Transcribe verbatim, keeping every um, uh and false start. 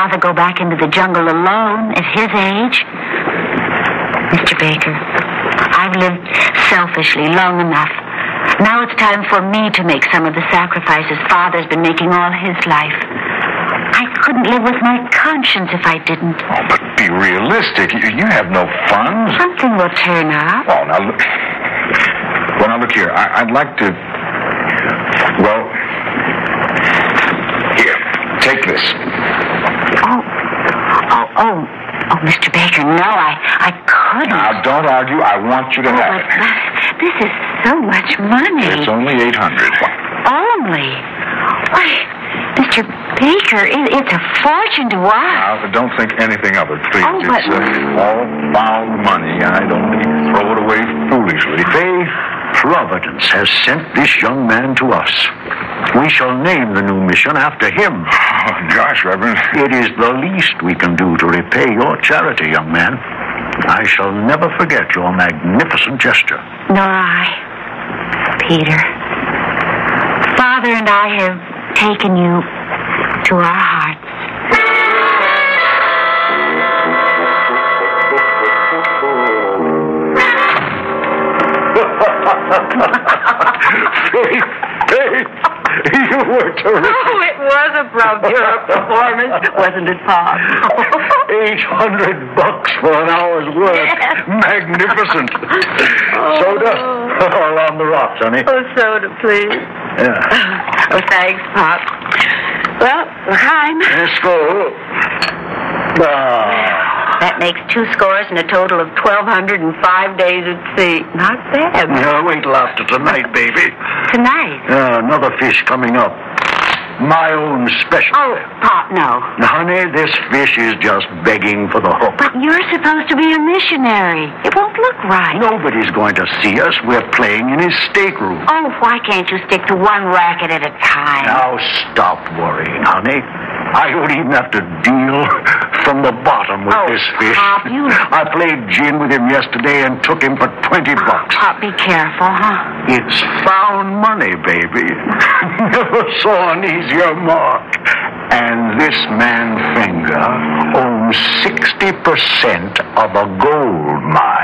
father go back into the jungle alone at his age. Mister Baker, I've lived selfishly long enough. Now it's time for me to make some of the sacrifices Father's been making all his life. I couldn't live with my conscience if I didn't. Oh, but be realistic. You, you have no funds. Something will turn up. Oh, now look. Well, now look here. I, I'd like to... Well... Here, take this. Oh. Oh, oh. Oh, Mister Baker, no, I, I couldn't. Now, don't argue. I want you to oh, have but, it. but this is so much money. It's only eight hundred. Only? Why, Mister Baker, it, it's a fortune to us. Now, don't think anything of it, please. Oh, but... It's uh, all found money. I don't need to throw it away foolishly. Faith, Providence has sent this young man to us. We shall name the new mission after him. Oh, gosh, Reverend. It is the least we can do to repay your charity, young man. I shall never forget your magnificent gesture. Nor I, Peter. Father and I have taken you to our hearts. Faith, Faith, you were terrific. Oh, it was a bravura performance, wasn't it, Pop? Eight hundred bucks for an hour's work. Yes. Magnificent. Oh. Soda? All on the rocks, honey. Oh, soda, please. Yeah. Oh, thanks, Pop. Well, L'chaim. Let's go. Ah. That makes two scores and a total of twelve hundred and five days at sea. Not bad. No, wait till after tonight, baby. Tonight? Uh, another fish coming up. My own special. Oh, Pop, no. Honey, this fish is just begging for the hook. But you're supposed to be a missionary. It won't look right. Nobody's going to see us. We're playing in his stateroom. Oh, why can't you stick to one racket at a time? Now stop worrying, honey. I don't even have to deal from the bottom with oh, this fish. Pop, you... I played gin with him yesterday and took him for twenty bucks. Pop, be careful, huh? It's found money, baby. Never saw an easier mark. And this man Finger owns sixty percent of a gold mine.